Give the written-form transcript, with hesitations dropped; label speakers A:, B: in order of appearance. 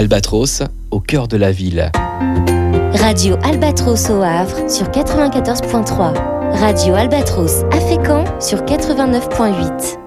A: Albatros, au cœur de la ville.
B: Radio Albatros au Havre sur 94.3. Radio Albatros à Fécamp sur 89.8.